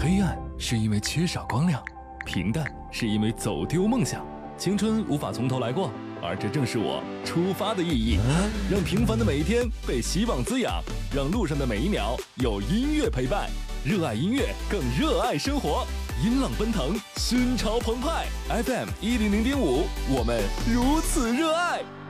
黑暗是因为缺少光亮，平淡是因为走丢梦想。青春无法从头来过，而这正是我出发的意义。让平凡的每一天被希望滋养，让路上的每一秒有音乐陪伴。热爱音乐，更热爱生活。音浪奔腾，心潮澎湃。FM 100.5，我们如此热爱。